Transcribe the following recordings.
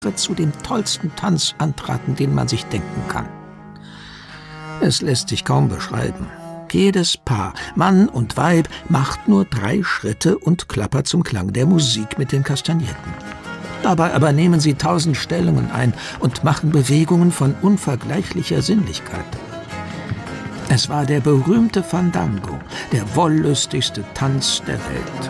zu dem tollsten Tanz antraten, den man sich denken kann. Es lässt sich kaum beschreiben. Jedes Paar, Mann und Weib, macht nur 3 Schritte und klappert zum Klang der Musik mit den Kastagnetten. Dabei aber nehmen sie 1000 Stellungen ein und machen Bewegungen von unvergleichlicher Sinnlichkeit. Es war der berühmte Fandango, der wollüstigste Tanz der Welt.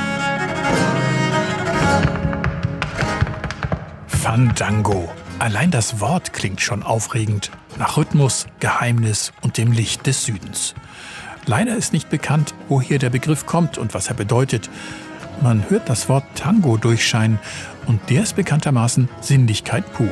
Fandango. Allein das Wort klingt schon aufregend. Nach Rhythmus, Geheimnis und dem Licht des Südens. Leider ist nicht bekannt, woher der Begriff kommt und was er bedeutet. Man hört das Wort Tango durchscheinen und der ist bekanntermaßen Sinnlichkeit pur.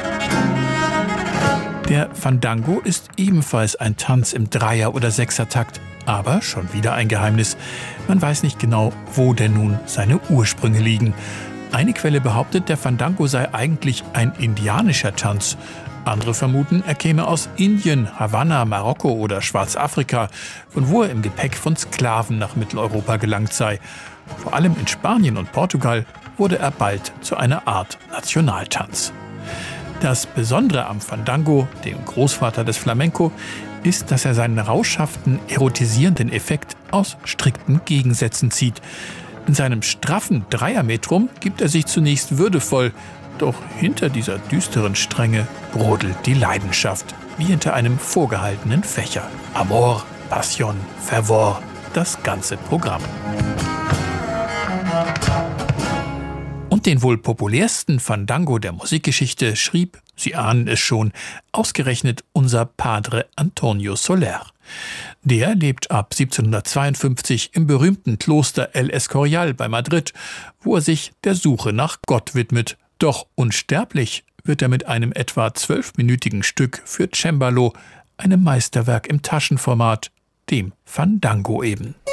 Der Fandango ist ebenfalls ein Tanz im 3er- oder 6er-Takt, aber schon wieder ein Geheimnis. Man weiß nicht genau, wo denn nun seine Ursprünge liegen. Eine Quelle behauptet, der Fandango sei eigentlich ein indianischer Tanz. Andere vermuten, er käme aus Indien, Havanna, Marokko oder Schwarzafrika, von wo er im Gepäck von Sklaven nach Mitteleuropa gelangt sei. Vor allem in Spanien und Portugal wurde er bald zu einer Art Nationaltanz. Das Besondere am Fandango, dem Großvater des Flamenco, ist, dass er seinen rauschhaften, erotisierenden Effekt aus strikten Gegensätzen zieht. In seinem straffen Dreiermetrum gibt er sich zunächst würdevoll, doch hinter dieser düsteren Strenge brodelt die Leidenschaft, wie hinter einem vorgehaltenen Fächer. Amor, Passion, Fervor, das ganze Programm. Und den wohl populärsten Fandango der Musikgeschichte schrieb, Sie ahnen es schon, ausgerechnet unser Padre Antonio Soler. Der lebt ab 1752 im berühmten Kloster El Escorial bei Madrid, wo er sich der Suche nach Gott widmet. Doch unsterblich wird er mit einem etwa 12-minütigen Stück für Cembalo, einem Meisterwerk im Taschenformat, dem Fandango eben.